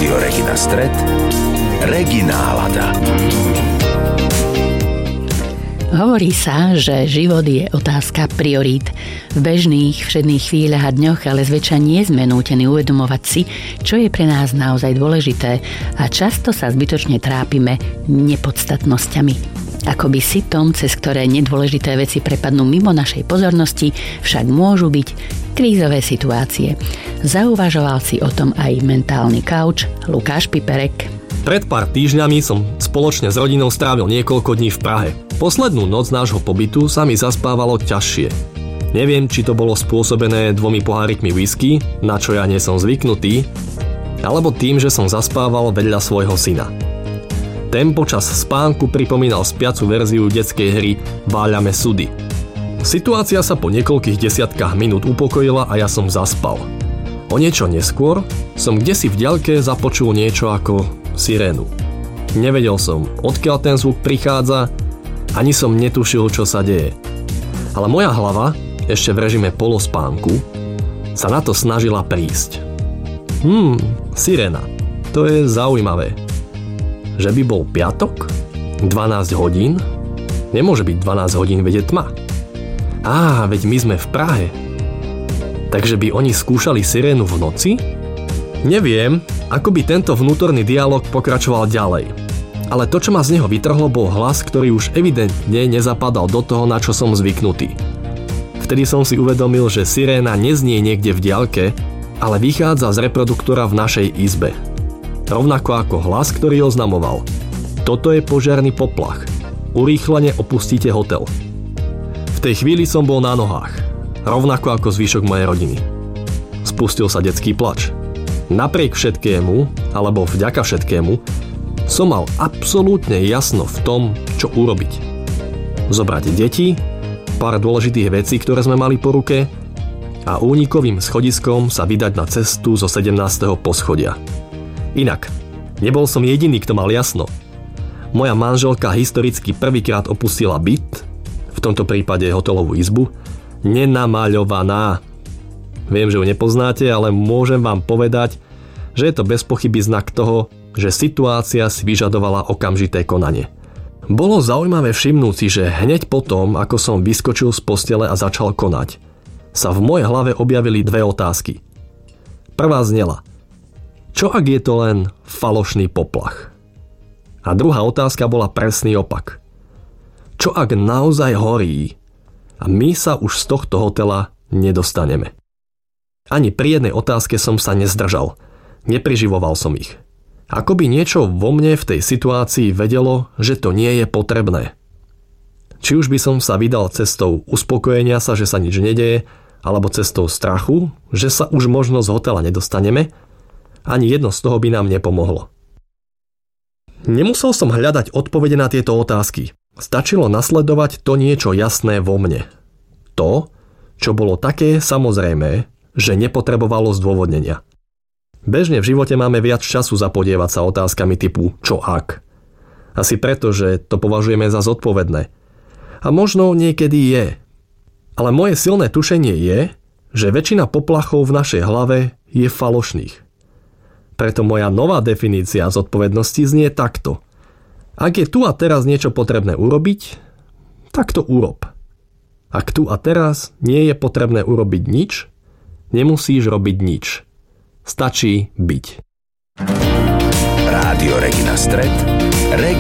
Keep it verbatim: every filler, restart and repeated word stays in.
Rádio Regina Stret, Reginálada. Hovorí sa, že život je otázka priorít. V bežných, všedných chvíľach a dňoch ale zväčša nie sme nútení uvedomovať si, čo je pre nás naozaj dôležité a často sa zbytočne trápime nepodstatnosťami. Akoby sitom, cez ktoré nedôležité veci prepadnú mimo našej pozornosti, však môžu byť krízové situácie. Zauvažoval si o tom aj mentálny kauč Lukáš Piperek. Pred pár týždňami som spoločne s rodinou strávil niekoľko dní v Prahe. Poslednú noc nášho pobytu sa mi zaspávalo ťažšie. Neviem, či to bolo spôsobené dvomi pohárikmi whisky, na čo ja nie som zvyknutý, alebo tým, že som zaspával vedľa svojho syna. Ten počas spánku pripomínal spiacu verziu detskej hry Váľame sudy. Situácia sa po niekoľkých desiatkách minút upokojila a ja som zaspal. O niečo neskôr som kdesi v diaľke započul niečo ako sirénu. Nevedel som, odkiaľ ten zvuk prichádza, ani som netušil, čo sa deje. Ale moja hlava, ešte v režime polospánku, sa na to snažila prísť. Hmm, siréna. To je zaujímavé. Že by bol piatok? dvanásť hodín? Nemôže byť dvanásť hodín, veď je tma. Á, veď my sme v Prahe. Takže by oni skúšali sirénu v noci? Neviem, ako by tento vnútorný dialog pokračoval ďalej. Ale to, čo ma z neho vytrhlo, bol hlas, ktorý už evidentne nezapadal do toho, na čo som zvyknutý. Vtedy som si uvedomil, že siréna neznie niekde v diaľke, ale vychádza z reproduktora v našej izbe. Rovnako ako hlas, ktorý oznamoval: toto je požiarny poplach. Urýchlene opustíte hotel. V tej chvíli som bol na nohách, rovnako ako zvyšok mojej rodiny. Spustil sa detský plač. Napriek všetkému, alebo vďaka všetkému, som mal absolútne jasno v tom, čo urobiť. Zobrať deti, pár dôležitých vecí, ktoré sme mali po ruke, a únikovým schodiskom sa vydať na cestu zo sedemnásteho poschodia. Inak, nebol som jediný, kto mal jasno. Moja manželka historicky prvýkrát opustila byt, v tomto prípade hotelovú izbu, nenamaľovaná. Viem, že ju nepoznáte, ale môžem vám povedať, že je to bez pochyby znak toho, že situácia si vyžadovala okamžité konanie. Bolo zaujímavé všimnúť si, že hneď potom, ako som vyskočil z postele a začal konať, sa v mojej hlave objavili dve otázky. Prvá znela: čo ak je to len falošný poplach? A druhá otázka bola presný opak. Čo ak naozaj horí a my sa už z tohto hotela nedostaneme? Ani pri jednej otázke som sa nezdržal. Nepriživoval som ich. Ako by niečo vo mne v tej situácii vedelo, že to nie je potrebné. Či už by som sa vydal cestou uspokojenia sa, že sa nič nedeje, alebo cestou strachu, že sa už možno z hotela nedostaneme, ani jedno z toho by nám nepomohlo. Nemusel som hľadať odpovede na tieto otázky. Stačilo nasledovať to niečo jasné vo mne. To, čo bolo také samozrejmé, že nepotrebovalo zdôvodnenia. Bežne v živote máme viac času zapodievať sa otázkami typu čo ak. Asi preto, že to považujeme za zodpovedné. A možno niekedy je. Ale moje silné tušenie je, že väčšina poplachov v našej hlave je falošných. Preto moja nová definícia zodpovednosti znie takto. Ak je tu a teraz niečo potrebné urobiť, tak to urob. Ak tu a teraz nie je potrebné urobiť nič, nemusíš robiť nič. Stačí byť. Rádio Regina Stret, Regina